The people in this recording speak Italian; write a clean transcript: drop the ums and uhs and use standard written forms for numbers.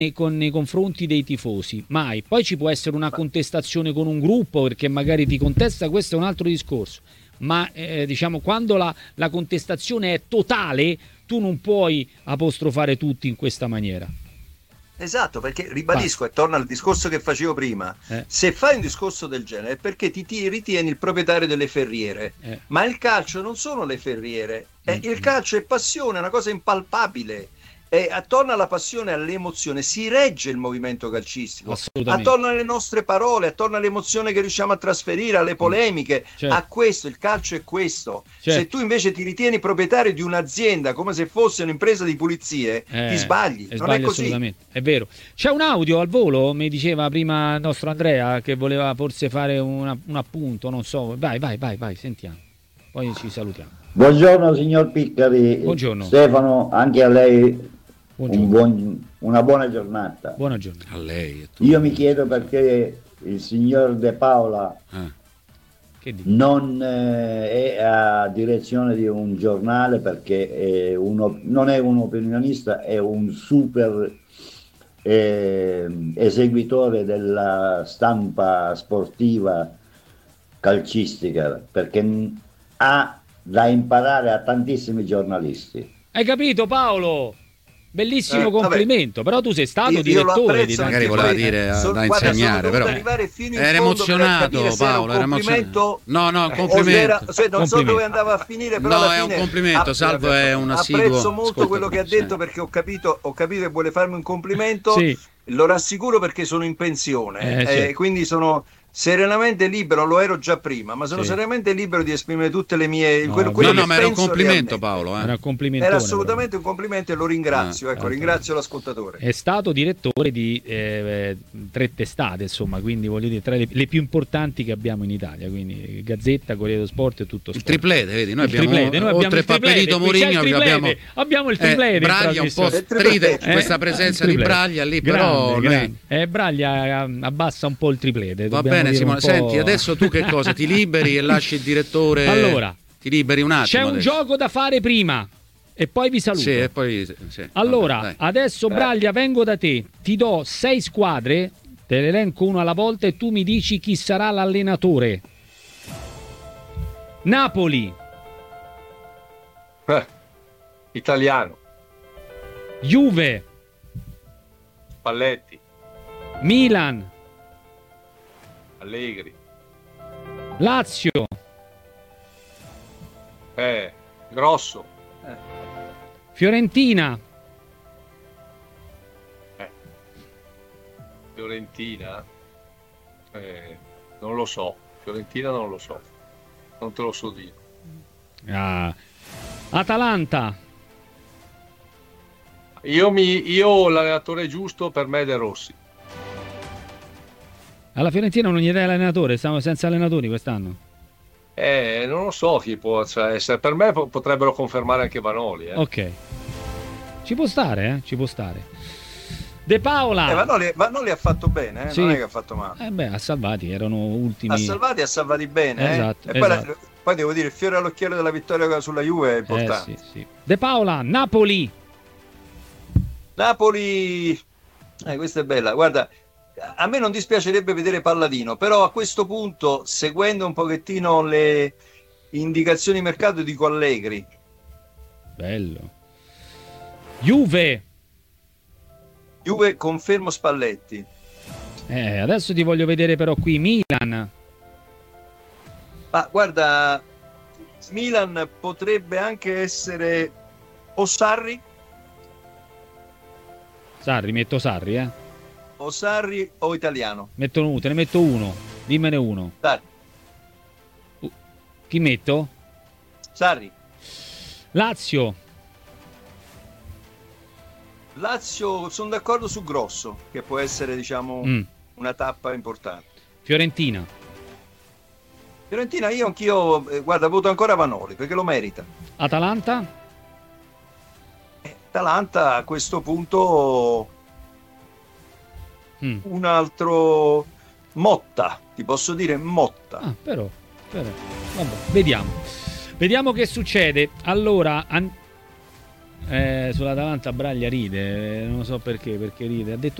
nei confronti dei tifosi, mai. Poi ci può essere una contestazione con un gruppo perché magari ti contesta, questo è un altro discorso. Ma diciamo, quando la contestazione è totale, tu non puoi apostrofare tutti in questa maniera. Esatto, perché ribadisco, e torno al discorso che facevo prima, se fai un discorso del genere è perché ti ritieni il proprietario delle ferriere, ma il calcio non sono le ferriere, il calcio è passione, è una cosa impalpabile. E attorno alla passione e all'emozione si regge il movimento calcistico, attorno alle nostre parole, attorno all'emozione che riusciamo a trasferire, alle polemiche, a questo, il calcio è questo. Se tu invece ti ritieni proprietario di un'azienda come se fosse un'impresa di pulizie, ti sbagli, non è così. Assolutamente, è vero. C'è un audio al volo, mi diceva prima il nostro Andrea che voleva forse fare un appunto, non so, vai, sentiamo, poi ci salutiamo. Buongiorno signor Piccari. Buongiorno Stefano, anche a lei una buona giornata. Buona giornata a lei. Io mi chiedo perché il signor De Paola non è a direzione di un giornale, perché non è un opinionista, è un super eseguitore della stampa sportiva calcistica, perché ha da imparare a tantissimi giornalisti. Hai capito, Paolo? Bellissimo complimento, però tu sei stato direttore di magari voleva dire da insegnare, però era emozionato Paolo, era emozionato. No, un complimento. Non so dove andava a finire, però no, è un complimento, Salvo è un assiduo. Apprezzo molto quello che ha detto, perché ho capito che vuole farmi un complimento. Lo rassicuro perché sono in pensione, quindi sono serenamente libero, lo ero già prima, ma sono serenamente libero di esprimere tutte le mie ma era un complimento, Paolo, era assolutamente un complimento e lo ringrazio, ringrazio l'ascoltatore. È stato direttore di 3 testate, insomma, quindi voglio dire tra le più importanti che abbiamo in Italia, quindi Gazzetta, Corriere dello Sport e tutto il triplete, vedi, noi abbiamo oltre Paperito Mourinho abbiamo il triplete. Braglia un po' stride questa presenza di Braglia lì, però Braglia abbassa un po' il triplete. Va bene Simone, senti, adesso tu che cosa? Ti liberi e lasci il direttore? Allora, ti liberi un attimo. C'è un gioco da fare prima e poi vi saluto. Sì, e poi, allora, vabbè, adesso Braglia vengo da te, ti do 6 squadre, te le elenco uno alla volta e tu mi dici chi sarà l'allenatore. Napoli. Italiano. Juve. Spalletti. Milan. Allegri. Lazio. Grosso. Fiorentina. Fiorentina. Non lo so. Fiorentina non lo so. Non te lo so dire. Atalanta. Io l'allenatore giusto per me è De Rossi. Alla Fiorentina non gli dai l'allenatore, stiamo senza allenatori quest'anno. Non lo so chi può, per me potrebbero confermare anche Vanoli. Ok, ci può stare, ci può stare. De Paola. Vanoli ha fatto bene, non è che ha fatto male. A Salvati erano ultimi. Ha salvati bene. Esatto, e poi devo dire, il fiore all'occhiello della vittoria sulla Juve è importante. Sì. De Paola, Napoli. Questa è bella, guarda. A me non dispiacerebbe vedere Palladino, però a questo punto, seguendo un pochettino le indicazioni di mercato, dico Allegri. Bello. Juve, confermo Spalletti. Adesso ti voglio vedere però qui Milan. Ma guarda, Milan potrebbe anche essere o Sarri. Metto Sarri, O Sarri o Italiano. Te ne metto uno. Dimmene uno. Sarri. Chi metto? Sarri. Lazio, sono d'accordo su Grosso, che può essere, diciamo, una tappa importante. Fiorentina, anch'io, guarda, voto ancora Vanoli, perché lo merita. Atalanta a questo punto un altro Motta, ti posso dire Motta. Però vabbè, vediamo che succede. Allora Sull'Atalanta Braglia ride, non so perché ride. Ha detto